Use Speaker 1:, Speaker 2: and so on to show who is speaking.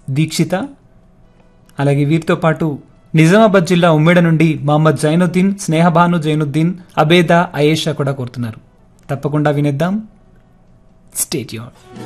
Speaker 1: దీక్షిత, అలాగే వీరితో పాటు నిజామాబాద్ జిల్లా ఉమ్మేడ నుండి మహమ్మద్ జైనుద్దీన్, స్నేహబాను జైనుద్దీన్, అబేదా, అయేషా కూడా కోరుతున్నారు. తప్పకుండా వినేద్దాం. Stay tuned.